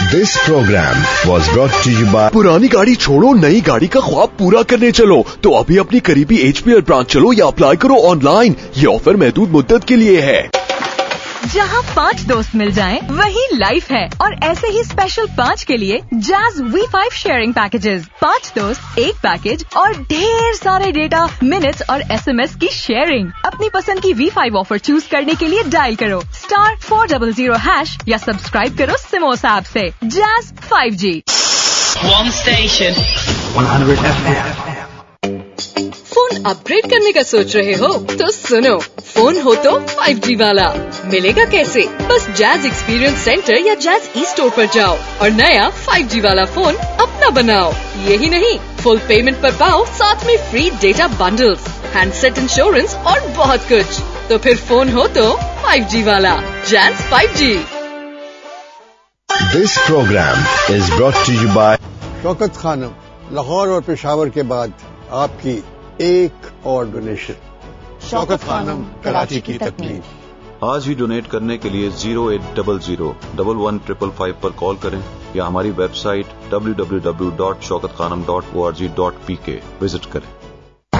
This program was brought to you by पुरानी गाड़ी छोड़ो, नई गाड़ी का ख्वाब पूरा करने चलो तो अभी अपनी करीबी HPL ब्रांच चलो या अप्लाई करो ऑनलाइन। ये ऑफर महदूद मुद्दत के लिए है। जहाँ 5 दोस्त मिल जाएं, वही लाइफ है। और ऐसे ही स्पेशल 5 के लिए जैज V5 शेयरिंग पैकेजेस। 5 दोस्त, एक पैकेज और ढेर सारे डेटा, मिनट्स और SMS की शेयरिंग। अपनी पसंद की V5 ऑफर चूज करने के लिए डायल करो *400# या सब्सक्राइब करो सिमोस ऐप से। Jazz 5G। One station 100 FM। Phone upgrade करने का सोच रहे हो तो सुनो, फोन हो तो 5G वाला। मिलेगा कैसे? बस जैज एक्सपीरियंस सेंटर या जैज ई स्टोर पर जाओ और नया 5G वाला फोन अपना बनाओ। यही नहीं, फुल पेमेंट पर पाओ साथ में free data bundles, handset insurance और बहुत कुछ। तो फिर फोन हो तो 5G वाला। Jazz 5G। This program is brought to you by Shaukat Khanam, Lahore और पेशावर के बाद आपकी एक और डोनेशन। शौकत खानम, कराची की तकलीफ। आज ही डोनेट करने के लिए 0800 115555 पर कॉल करें या हमारी वेबसाइट www.shaukatkhanam.org.pk विजिट करें।